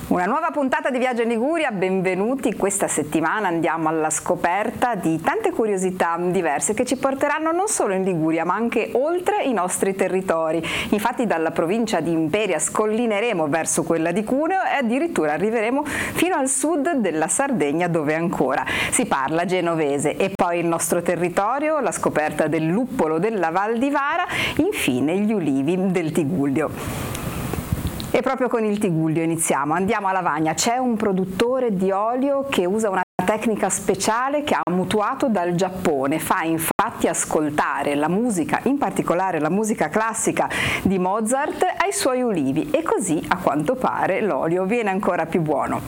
Una nuova puntata di Viaggio in Liguria, benvenuti. Questa settimana andiamo alla scoperta di tante curiosità diverse che ci porteranno non solo in Liguria ma anche oltre i nostri territori. Infatti dalla provincia di Imperia scollineremo verso quella di Cuneo e addirittura arriveremo fino al sud della Sardegna, dove ancora si parla genovese. E poi il nostro territorio, la scoperta del luppolo della Val di Vara, infine gli ulivi del Tigullio. E proprio con il Tigullio iniziamo, andiamo a Lavagna. C'è un produttore di olio che usa una tecnica speciale che ha mutuato dal Giappone, fa infatti ascoltare la musica, in particolare la musica classica di Mozart, ai suoi ulivi e così a quanto pare l'olio viene ancora più buono.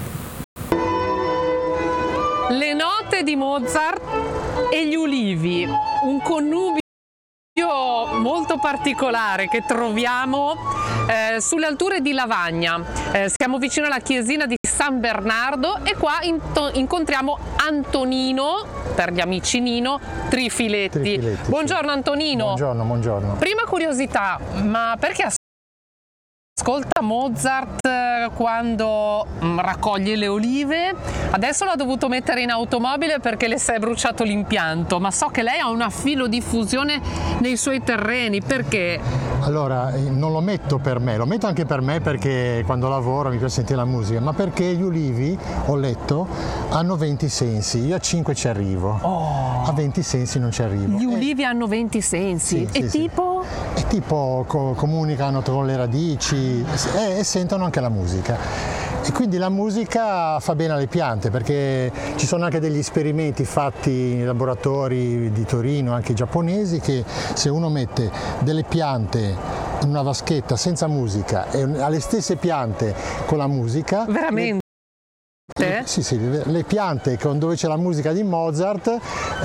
Le note di Mozart e gli ulivi, un connubio molto particolare che troviamo sulle alture di Lavagna. Siamo vicino alla chiesina di San Bernardo e qua incontriamo Antonino, per gli amici Nino, Trifiletti. Buongiorno Antonino. Buongiorno. Prima curiosità, ma perché ascolta Mozart quando raccoglie le olive? Adesso l'ha dovuto mettere in automobile perché le si è bruciato l'impianto, ma so che lei ha una filodiffusione nei suoi terreni. Perché? Allora, non lo metto per me, lo metto anche per me perché quando lavoro mi piace sentire la musica, ma perché gli ulivi, ho letto, hanno 20 sensi, io a 5 ci arrivo, a 20 sensi non ci arrivo. Gli ulivi hanno 20 sensi, sì, tipo? Sì. E tipo comunicano con le radici e sentono anche la musica. E quindi la musica fa bene alle piante, perché ci sono anche degli esperimenti fatti nei laboratori di Torino, anche giapponesi, che se uno mette delle piante in una vaschetta senza musica e alle stesse piante con la musica... Veramente? Sì, le piante dove c'è la musica di Mozart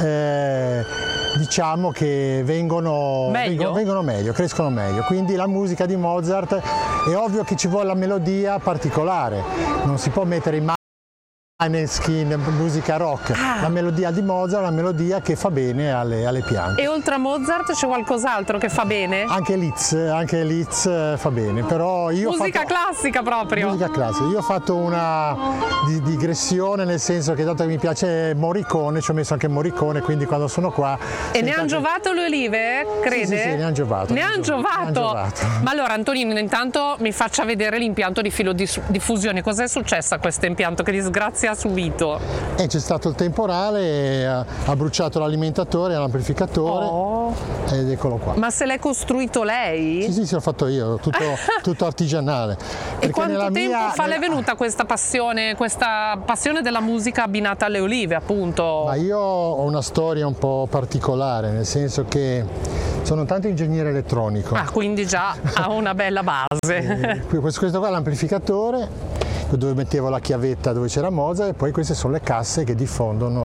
diciamo che vengono meglio, crescono meglio. Quindi la musica di Mozart è ovvio che ci vuole la melodia particolare, non si può mettere in Maneskin, musica rock. La melodia di Mozart è una melodia che fa bene alle piante. E oltre a Mozart c'è qualcos'altro che fa bene? Anche Liszt fa bene, però io musica classica proprio. Musica classica. Io ho fatto una digressione, nel senso che dato che mi piace Morricone, ci ho messo anche Morricone, quindi quando sono qua... E ne hanno giovato le olive, crede? Sì, ne hanno giovato. Ne hanno giovato? Ma allora Antonino, intanto mi faccia vedere l'impianto di filodiffusione. Cos'è successo a questo impianto? Che disgrazia subito? C'è stato il temporale, ha bruciato l'alimentatore, l'amplificatore ed eccolo qua. Ma se l'è costruito lei? Sì, l'ho fatto io, tutto artigianale. E quanto tempo fa le è venuta questa passione della musica abbinata alle olive, appunto? Ma io ho una storia un po' particolare, nel senso che sono tanto ingegnere elettronico. Quindi già ha una bella base. Questo qua è l'amplificatore, dove mettevo la chiavetta dove c'era Mozart, e poi queste sono le casse che diffondono.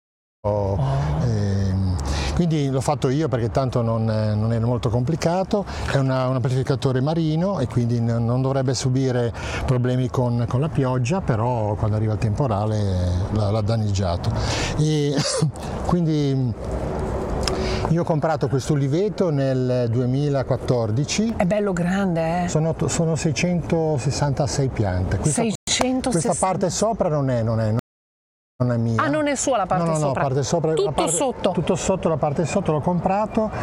Quindi l'ho fatto io perché tanto non è molto complicato, è un amplificatore marino e quindi non dovrebbe subire problemi con la pioggia, però quando arriva il temporale l'ha danneggiato. E quindi io ho comprato questo uliveto nel 2014. È bello grande, eh? Sono 666 piante. Questa parte sopra non è mia. Non è sua la parte sopra? No, parte sopra. Tutto sotto? Tutto sotto, la parte sotto l'ho comprato